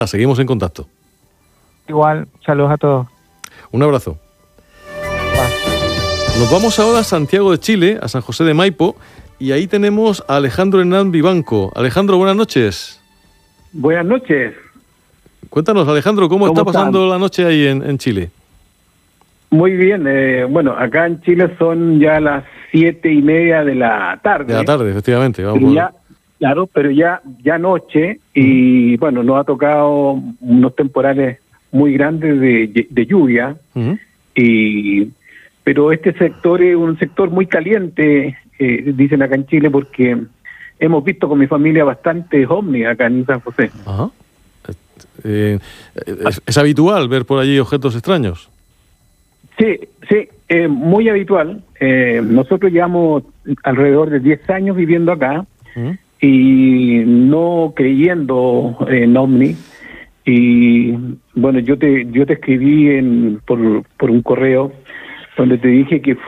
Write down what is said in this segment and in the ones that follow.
Seguimos en contacto. Igual, saludos a todos. Un abrazo. Nos vamos ahora a Santiago de Chile, a San José de Maipo, y ahí tenemos a Alejandro Hernán Vivanco. Alejandro, buenas noches. Buenas noches. Cuéntanos, Alejandro, ¿cómo está pasando la noche ahí en Chile? Muy bien. Bueno, acá en Chile son ya las 7:30 de la tarde. De la tarde, efectivamente. Claro, pero ya noche, y bueno, nos ha tocado unos temporales muy grandes de lluvia, pero este sector es un sector muy caliente, dicen acá en Chile, porque hemos visto con mi familia bastantes ovnis acá en San José. Ajá. ¿Es habitual ver por allí objetos extraños? Sí, muy habitual. Nosotros llevamos alrededor de 10 años viviendo acá, y no creyendo en ovni. Y bueno, yo te escribí por un correo donde te dije que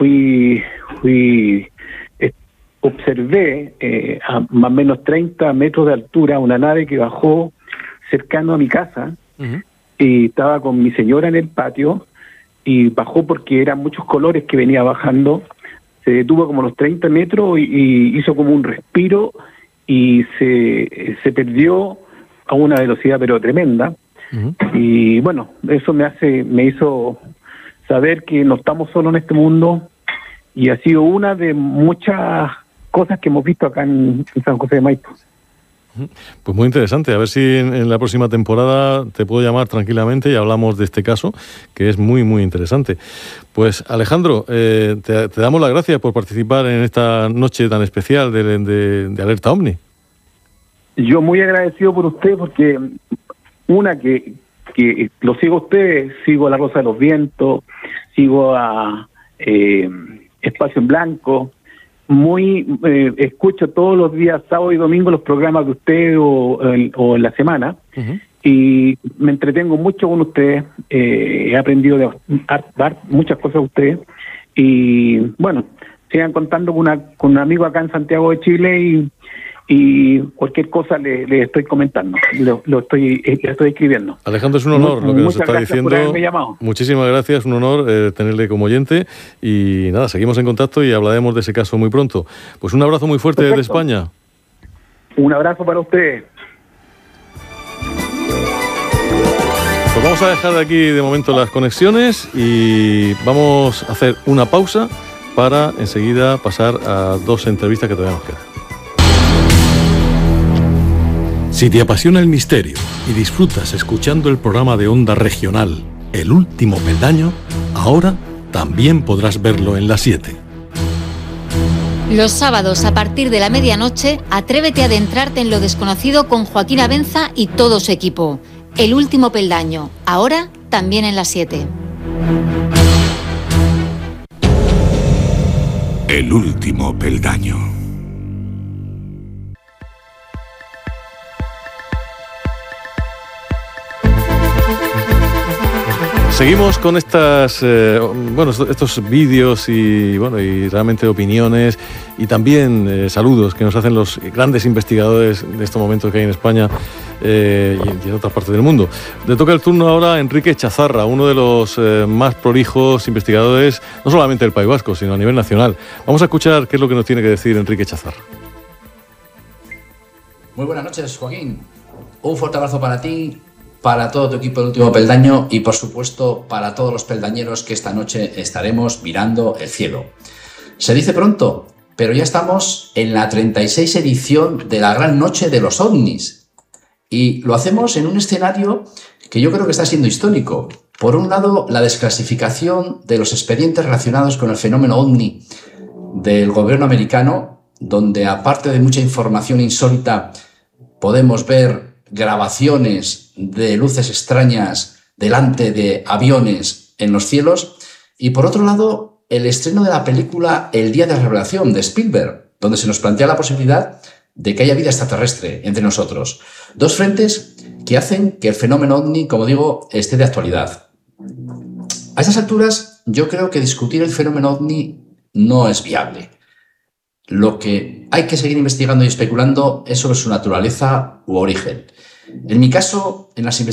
observé a más o menos 30 metros de altura una nave que bajó cercano a mi casa, y estaba con mi señora en el patio, y bajó porque eran muchos colores que venía bajando. Se detuvo como a los 30 metros y hizo como un respiro, y se perdió a una velocidad pero tremenda. Y bueno, eso me hizo saber que no estamos solos en este mundo, y ha sido una de muchas cosas que hemos visto acá en San José de Maipo. Pues muy interesante, a ver si en la próxima temporada te puedo llamar tranquilamente y hablamos de este caso, que es muy, muy interesante. Pues Alejandro, te damos las gracias por participar en esta noche tan especial de Alerta OVNI. Yo muy agradecido por usted, porque que lo sigo a usted, sigo a La Rosa de los Vientos, sigo a Espacio en Blanco, escucho todos los días, sábado y domingo, los programas de usted o en la semana, y me entretengo mucho con usted. He aprendido de muchas cosas de usted, y bueno, sigan contando con un amigo acá en Santiago de Chile, y cualquier cosa le estoy comentando, le estoy escribiendo. Alejandro, es un honor lo que nos está diciendo. Por haberme llamado. Muchísimas gracias, un honor tenerle como oyente, y nada, seguimos en contacto y hablaremos de ese caso muy pronto. Pues un abrazo muy fuerte desde España. Un abrazo para usted. Pues vamos a dejar de aquí de momento las conexiones y vamos a hacer una pausa para enseguida pasar a dos entrevistas que todavía nos quedan. Si te apasiona el misterio y disfrutas escuchando el programa de Onda Regional El Último Peldaño, ahora también podrás verlo en La 7. Los sábados a partir de la medianoche, atrévete a adentrarte en lo desconocido con Joaquín Abenza y todo su equipo. El Último Peldaño, ahora también en La 7. El Último Peldaño. Seguimos con estos vídeos y realmente opiniones y también saludos que nos hacen los grandes investigadores de estos momentos que hay en España y en otras partes del mundo. Le toca el turno ahora a Enrique Chazarra, uno de los más prolijos investigadores, no solamente del País Vasco, sino a nivel nacional. Vamos a escuchar qué es lo que nos tiene que decir Enrique Chazarra. Muy buenas noches, Joaquín. Un fuerte abrazo para ti, para todo tu equipo del Último Peldaño y, por supuesto, para todos los peldañeros que esta noche estaremos mirando el cielo. Se dice pronto, pero ya estamos en la 36 edición de la Gran Noche de los OVNIs. Y lo hacemos en un escenario que yo creo que está siendo histórico. Por un lado, la desclasificación de los expedientes relacionados con el fenómeno OVNI del gobierno americano, donde, aparte de mucha información insólita, podemos ver grabaciones de luces extrañas delante de aviones en los cielos, y por otro lado el estreno de la película El Día de la Revelación de Spielberg, donde se nos plantea la posibilidad de que haya vida extraterrestre entre nosotros. Dos frentes que hacen que el fenómeno OVNI, como digo, esté de actualidad. A estas alturas yo creo que discutir el fenómeno OVNI no es viable. Lo que hay que seguir investigando y especulando es sobre su naturaleza u origen. En mi caso, en las